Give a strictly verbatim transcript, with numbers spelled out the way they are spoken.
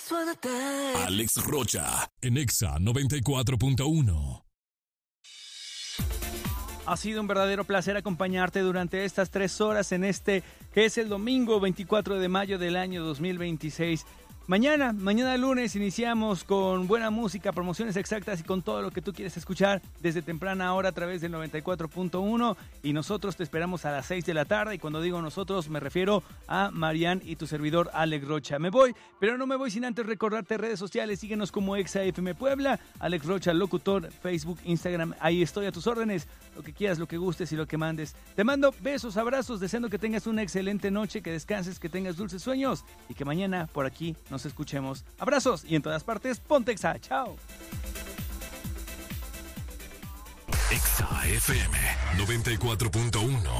Alex Rocha, en Exa noventa y cuatro punto uno. Ha sido un verdadero placer acompañarte durante estas tres horas en este, que es el domingo veinticuatro de mayo del año dos mil veintiséis. Mañana, mañana lunes, iniciamos con buena música, promociones exactas y con todo lo que tú quieres escuchar desde temprana hora a través del noventa y cuatro punto uno. Y nosotros te esperamos a las seis de la tarde. Y cuando digo nosotros, me refiero a Marian y tu servidor Alex Rocha. Me voy, pero no me voy sin antes recordarte redes sociales. Síguenos como ExaFM Puebla, Alex Rocha Locutor, Facebook, Instagram. Ahí estoy a tus órdenes. Lo que quieras, lo que gustes y lo que mandes. Te mando besos, abrazos, deseando que tengas una excelente noche, que descanses, que tengas dulces sueños y que mañana por aquí nos escuchemos. Abrazos y en todas partes, ponte Exa. Chao. Exa F M noventa y cuatro punto uno.